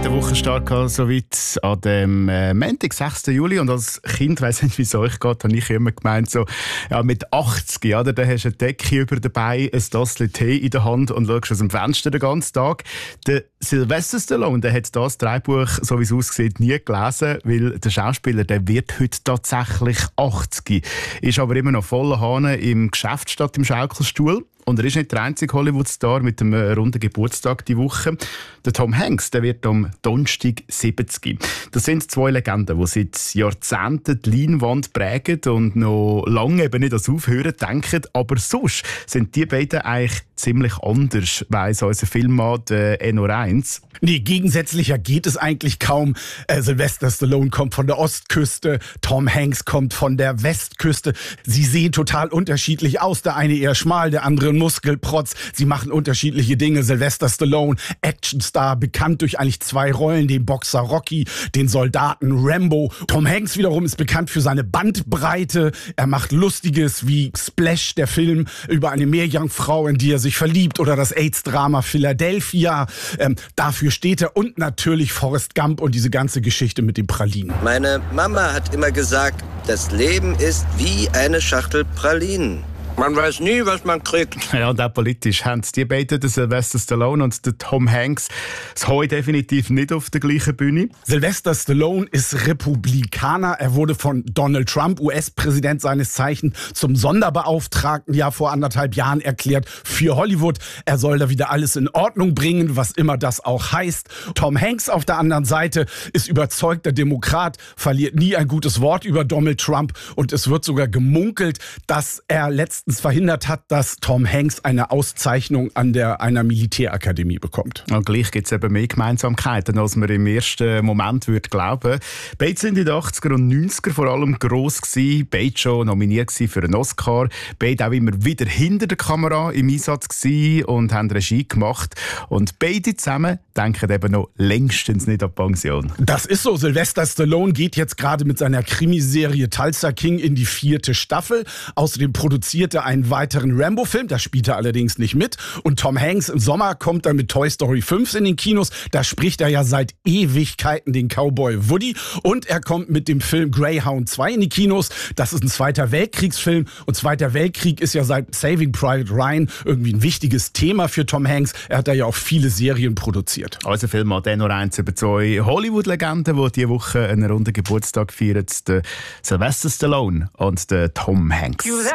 den Wochenstart soweit an dem Montag, 6. Juli. Und als Kind, ich weiss nicht, wie es euch geht, habe ich immer gemeint, so, ja, mit 80, oder, da hast du eine Decke über dabei, ein Tassel Tee in der Hand und schaust aus dem Fenster den ganzen Tag. Der Sylvester Stallone, der hat das Drehbuch, so wie es aussieht, nie gelesen, weil der Schauspieler, der wird heute tatsächlich 80. Ist aber immer noch voller Hahn im Geschäft statt im Schaukelstuhl. Und er ist nicht der einzige Hollywood-Star mit einem runden Geburtstag diese Woche. Der Tom Hanks, der wird am Donnerstag 70. Das sind zwei Legenden, die seit Jahrzehnten die Leinwand prägen und noch lange eben nicht ans Aufhören denken. Aber sonst sind die beiden eigentlich ziemlich anders, weiss unser Filmmann Enno Reins. Nee, gegensätzlicher geht es eigentlich kaum. Sylvester Stallone kommt von der Ostküste, Tom Hanks kommt von der Westküste. Sie sehen total unterschiedlich aus. Der eine eher schmal, der andere Muskelprotz. Sie machen unterschiedliche Dinge. Sylvester Stallone, Actionstar, bekannt durch eigentlich zwei Rollen, den Boxer Rocky, den Soldaten Rambo. Tom Hanks wiederum ist bekannt für seine Bandbreite. Er macht Lustiges wie Splash, der Film über eine Meerjungfrau, in die er sich verliebt, oder das AIDS-Drama Philadelphia. Dafür steht er, und natürlich Forrest Gump und diese ganze Geschichte mit den Pralinen. Meine Mama hat immer gesagt, das Leben ist wie eine Schachtel Pralinen. Man weiß nie, was man kriegt. Ja, und auch politisch haben die beiden, der Sylvester Stallone und der Tom Hanks, das Heu definitiv nicht auf der gleichen Bühne. Sylvester Stallone ist Republikaner. Er wurde von Donald Trump, US-Präsident seines Zeichens, zum Sonderbeauftragten vor 1,5 Jahren erklärt für Hollywood. Er soll da wieder alles in Ordnung bringen, was immer das auch heißt. Tom Hanks auf der anderen Seite ist überzeugter Demokrat, verliert nie ein gutes Wort über Donald Trump, und es wird sogar gemunkelt, dass er letztens verhindert hat, dass Tom Hanks eine Auszeichnung an einer Militärakademie bekommt. Und gleich gibt es eben mehr Gemeinsamkeiten, als man im ersten Moment würde glauben. Beide sind in den 80er und 90er vor allem gross gewesen, beide schon nominiert für einen Oscar, beide auch immer wieder hinter der Kamera im Einsatz gewesen und haben Regie gemacht. Und beide zusammen denken eben noch längstens nicht an die Pension. Das ist so. Sylvester Stallone geht jetzt gerade mit seiner Krimiserie Tulsa King in die 4. Staffel. Außerdem produziert er einen weiteren Rambo-Film, da spielt er allerdings nicht mit. Und Tom Hanks im Sommer kommt dann mit Toy Story 5 in den Kinos. Da spricht er ja seit Ewigkeiten den Cowboy Woody. Und er kommt mit dem Film Greyhound 2 in die Kinos. Das ist ein Zweiter Weltkriegsfilm. Und Zweiter Weltkrieg ist ja seit Saving Private Ryan irgendwie ein wichtiges Thema für Tom Hanks. Er hat da ja auch viele Serien produziert. Also Film hat noch eins über zwei Hollywood-Legenden, die diese Woche einen runden Geburtstag feiern. Der Sylvester Stallone und der Tom Hanks.